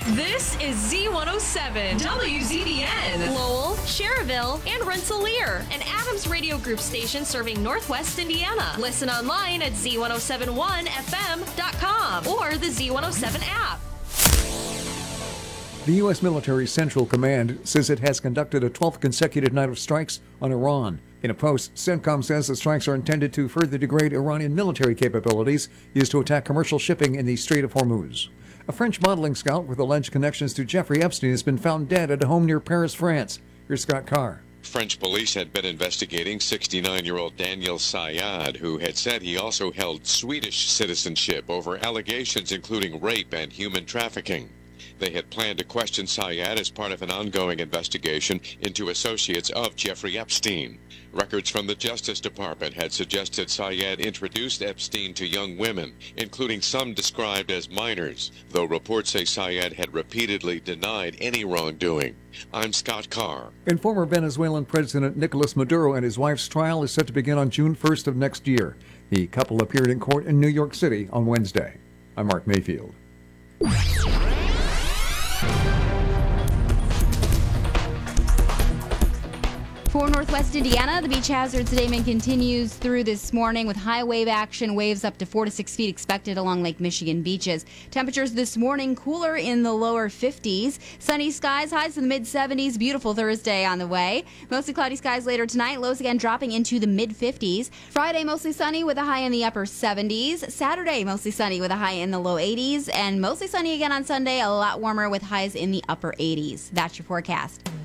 This is Z107, WZDN, Lowell, Cherville, and Rensselaer, an Adams Radio Group station serving Northwest Indiana. Listen online at Z1071FM.com or the Z107 app. The U.S. military Central Command says it has conducted a 12th consecutive night of strikes on Iran. In a post, CENTCOM says the strikes are intended to further degrade Iranian military capabilities used to attack commercial shipping in the Strait of Hormuz. A French modeling scout with alleged connections to Jeffrey Epstein has been found dead at a home near Paris, France. Here's Scott Carr. French police had been investigating 69-year-old Daniel Sayad, who had said he also held Swedish citizenship over allegations including rape and human trafficking. They had planned to question Sayad as part of an ongoing investigation into associates of Jeffrey Epstein. Records from the Justice Department had suggested Sayad introduced Epstein to young women, including some described as minors, though reports say Sayad had repeatedly denied any wrongdoing. I'm Scott Carr. And former Venezuelan President Nicolas Maduro and his wife's trial is set to begin on June 1st of next year. The couple appeared in court in New York City on Wednesday. I'm Mark Mayfield. For Northwest Indiana, the beach hazard statement continues through this morning with high wave action. Waves up to 4 to 6 feet expected along Lake Michigan beaches. Temperatures this morning cooler in the lower 50s. Sunny skies, highs in the mid-70s. Beautiful Thursday on the way. Mostly cloudy skies later tonight. Lows again dropping into the mid-50s. Friday, mostly sunny with a high in the upper 70s. Saturday, mostly sunny with a high in the low 80s. And mostly sunny again on Sunday, a lot warmer with highs in the upper 80s. That's your forecast.